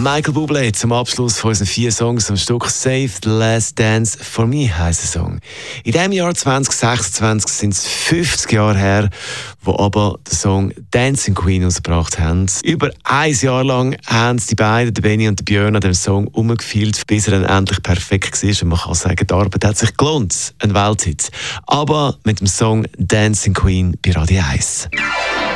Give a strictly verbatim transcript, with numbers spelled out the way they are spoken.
Michael Bublé zum Abschluss von unseren vier Songs am Stück «Save the Last Dance for Me» heisst der Song. In diesem Jahr zwanzig sechsundzwanzig sind es fünfzig Jahre her, wo aber den Song «Dancing Queen» ausgebracht haben. Über ein Jahr lang haben die beiden, der Benny und der Björn, an dem Song umgefühlt, bis er dann endlich perfekt war. Und man kann sagen, die Arbeit hat sich gelohnt. Ein Welthit. Aber mit dem Song «Dancing Queen» bei Radio eins.